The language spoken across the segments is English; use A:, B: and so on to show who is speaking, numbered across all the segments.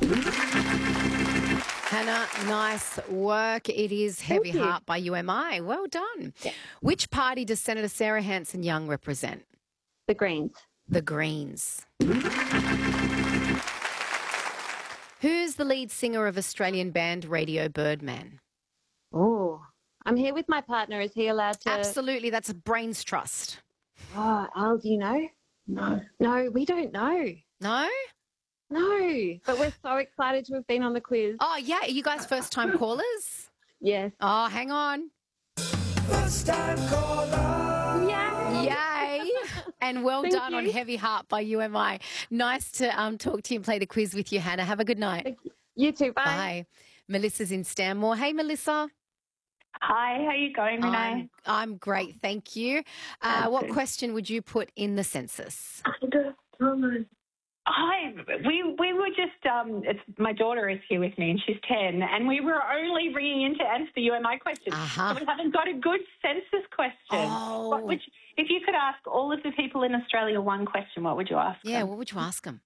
A: Hannah, nice work. It is Heavy Heart by UMI. Well done.
B: Yeah.
A: Which party does Senator Sarah Hanson-Young represent?
B: The Greens.
A: The Greens. Who's the lead singer of Australian band Radio Birdman?
B: Oh, I'm here with my partner. Is he allowed to?
A: Absolutely. That's a Brains Trust.
B: Oh, Al, do you know?
C: No.
B: No, we don't know.
A: No?
B: No, but we're so excited to have been on the quiz.
A: Oh, yeah. Are you guys first-time callers?
B: Yes.
A: Oh, hang on.
C: First-time caller.
B: Yeah.
A: Yay. And well
B: Thank
A: done on
B: you.
A: Heavy Heart by UMI. Nice to talk to you and play the quiz with you, Hannah. Have a good night.
B: You too. Bye.
A: Bye. Melissa's in Stanmore. Hey, Melissa.
D: Hi, how are you going, Renee?
A: I'm great, thank you. What question would you put in the census?
D: Hi, we were just, my daughter is here with me and she's 10 and we were only ringing in to answer the UMI question.
A: Uh-huh.
D: So we haven't got a good census question.
A: Oh.
D: If you could ask all of the people in Australia one question, what would you ask
A: Yeah,
D: them?
A: what would you ask them?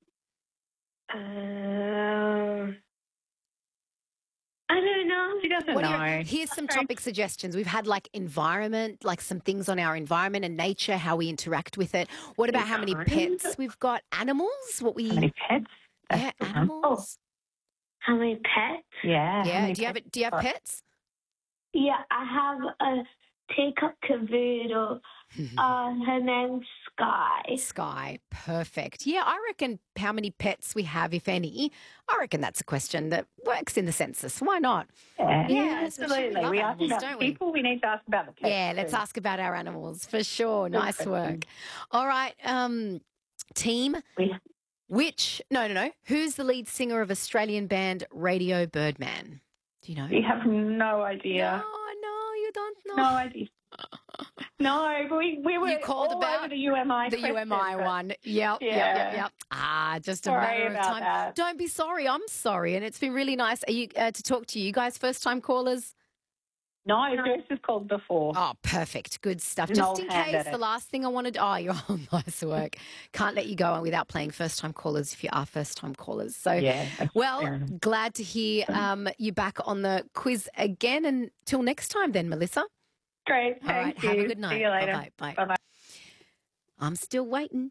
D: I don't know. She doesn't know.
A: Here's some topic suggestions. We've had like environment, like some things on our environment and nature, how we interact with it. What about how many pets we've got? Animals?
D: How many pets?
A: Yeah, animals.
E: How many pets?
D: Yeah.
A: Yeah. Do you have pets?
E: Yeah, I have a teacup cavoodle. Her name's Sky.
A: Sky, perfect. Yeah, I reckon how many pets we have, if any. I reckon that's a question that works in the census. Why not?
D: Yeah,
A: especially
D: absolutely. We ask
A: animals,
D: about
A: don't we?
D: people, we need to ask about the pets.
A: Yeah, let's
D: too.
A: ask about our animals for sure. Nice
D: question.
A: work. All right, team. No. Who's the lead singer of Australian band Radio Birdman? Do you know?
D: We have no idea.
A: No, you don't know.
D: No idea. No, but we were
A: You called
D: all
A: about
D: over the UMI
A: the
D: question,
A: UMI
D: but-
A: one. Yep. Just a
D: Sorry
A: matter of
D: about
A: time.
D: that.
A: Don't be sorry. I'm sorry. And it's been really nice to talk to you. You guys first-time callers?
D: No, Joyce has called before.
A: Oh, perfect. Good stuff.
D: An
A: Just
D: old
A: in
D: hand
A: case,
D: at
A: the
D: it.
A: last thing I wanted... Oh, you're all nice work. Can't let you go on without playing first-time callers if you are first-time callers. So,
D: Yeah, that's fair
A: well,
D: enough.
A: glad to hear you back on the quiz again. And till next time then, Melissa.
D: Great,
A: All right,
D: thank you.
A: have a good night.
D: See you later.
A: Bye-bye.
D: Bye-bye.
A: I'm still waiting.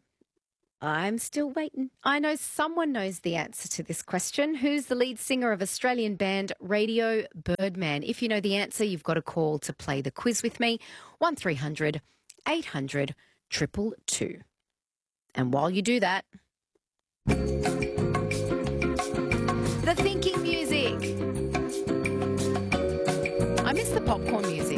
A: I know someone knows the answer to this question. Who's the lead singer of Australian band Radio Birdman? If you know the answer, you've got a call to play the quiz with me. 1300 800 222. And while you do that, the thinking music. I miss the popcorn music.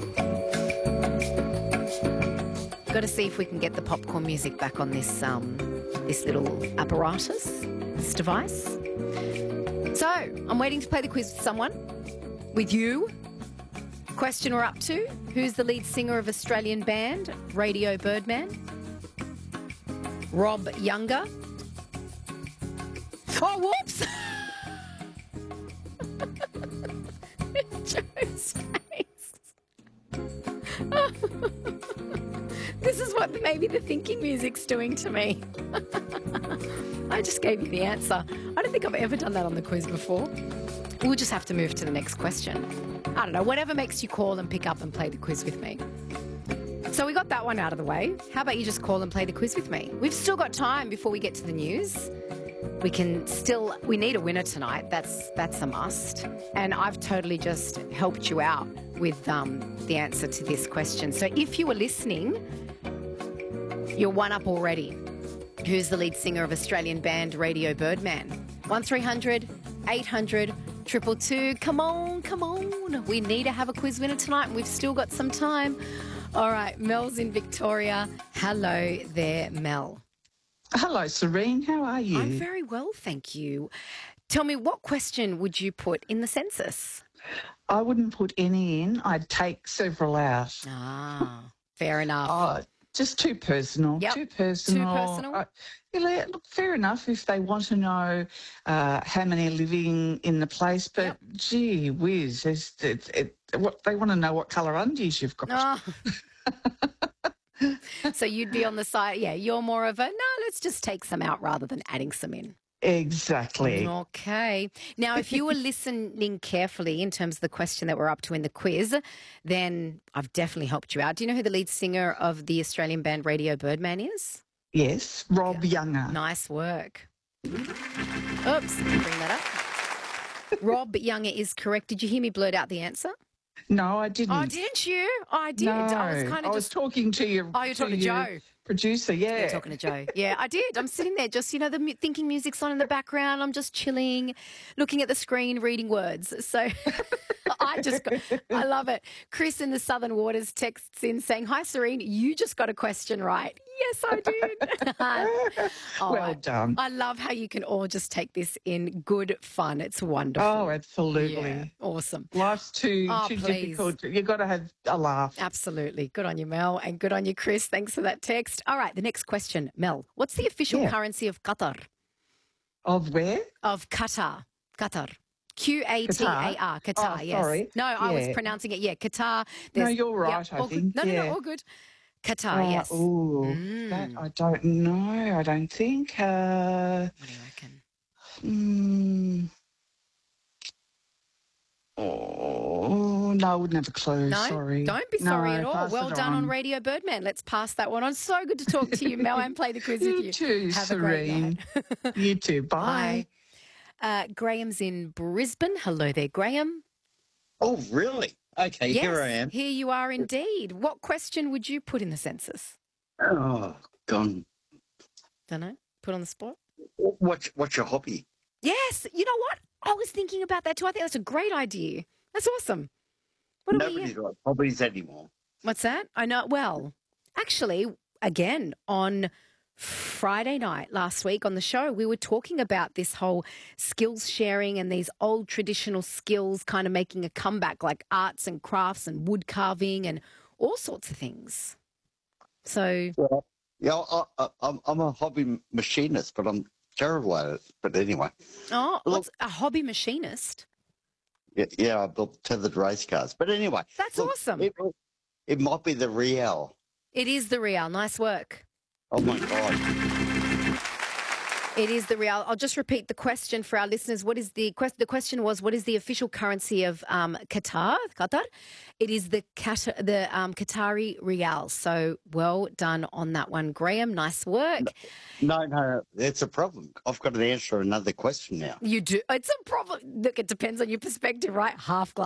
A: Got to see if we can get the popcorn music back on this this little apparatus, this device. So, I'm waiting to play the quiz with someone, with you. Question we're up to, who's the lead singer of Australian band Radio Birdman? Rob Younger. Oh, whoops! Joe's face. This is what maybe the thinking music's doing to me. I just gave you the answer. I don't think I've ever done that on the quiz before. We'll just have to move to the next question. I don't know, whatever makes you call and pick up and play the quiz with me. So we got that one out of the way. How about you just call and play the quiz with me? We've still got time before we get to the news. We need a winner tonight. That's a must. And I've totally just helped you out with the answer to this question. So if you were listening, you're one up already. Who's the lead singer of Australian band Radio Birdman? 1300 800 222. Come on. We need to have a quiz winner tonight and we've still got some time. All right, Mel's in Victoria. Hello there, Mel.
F: Hello, Serene. How are you?
A: I'm very well, thank you. Tell me, what question would you put in the census?
F: I wouldn't put any in. I'd take several out.
A: Ah, fair enough.
F: Oh, just too personal.
A: Yep.
F: Too personal.
A: Too personal?
F: Look, fair enough if they want to know how many are living in the place, but gee whiz, what they want to know what colour undies you've got.
A: Oh. So you'd be on the side, you're more of a, no, let's just take some out rather than adding some in.
F: Exactly.
A: Okay. Now, if you were listening carefully in terms of the question that we're up to in the quiz, then I've definitely helped you out. Do you know who the lead singer of the Australian band Radio Birdman is?
F: Yes, Rob Younger.
A: Nice work. Oops, bring that up. Rob Younger is correct. Did you hear me blurt out the answer?
F: No, I didn't.
A: Oh, didn't you? I did.
F: No,
A: I was kind of
F: was talking to your.
A: Oh, you're talking to Joe.
F: Producer, yeah.
A: You're talking to Joe. Yeah, I did. I'm sitting there just, thinking music's on in the background. I'm just chilling, looking at the screen, reading words. So I love it. Chris in the Southern Waters texts in saying, "Hi, Serene, you just got a question right." Yes, I did.
F: Well done.
A: I love how you can all just take this in good fun. It's wonderful.
F: Oh, absolutely.
A: Yeah, awesome.
F: Life's too
A: Please.
F: difficult. You've got to have a laugh.
A: Absolutely. Good on you, Mel, and good on you, Chris. Thanks for that text. All right, the next question, Mel. What's the official currency of Qatar?
F: Of where?
A: Of Qatar. Qatar. Qatar. Qatar,
F: Oh,
A: yes.
F: sorry.
A: No, I was
F: Yeah.
A: pronouncing it. Yeah, Qatar.
F: No,
A: There's-
F: you're right, I
A: all good.
F: think.
A: No,
F: yeah.
A: all good. Qatar, yes.
F: Oh, that I don't know. I don't think.
A: What do you reckon?
F: Oh, no, I wouldn't have a clue.
A: No,
F: Sorry.
A: don't be sorry
F: No,
A: at all.
F: pass
A: Well
F: it
A: done on
F: on.
A: Radio Birdman. Let's pass that one on. So good to talk to you, Mel, and play the quiz with you.
F: You too,
A: Have a great
F: Serene.
A: night.
F: You too. Bye.
A: Graham's in Brisbane. Hello there, Graham.
G: Oh, really? Okay,
A: Yes,
G: here I am.
A: Here you are indeed. What question would you put in the census?
G: Oh, gone.
A: Don't know. Put on the spot.
G: What's your hobby?
A: Yes. You know what? I was thinking about that too. I think that's a great idea. That's awesome. What are we?
G: Nobody's got hobbies anymore.
A: What's that? I know. Well, actually, again, on Friday night last week on the show, we were talking about this whole skills sharing and these old traditional skills kind of making a comeback, like arts and crafts and wood carving and all sorts of things. So,
G: Yeah, I'm a hobby machinist, but I'm terrible at it. But anyway,
A: what's a hobby machinist?
G: yeah, I built tethered race cars. But anyway,
A: That's
G: look,
A: awesome.
G: It might be the Real.
A: It is the Real. Nice work.
G: Oh my God.
A: It is the Real. I'll just repeat the question for our listeners. What is the question was, what is the official currency of Qatar? It is the Qatari Real. So well done on that one, Graham. Nice work.
G: No, it's a problem. I've got to answer another question now.
A: You do. It's a problem. Look, it depends on your perspective, right? Half glass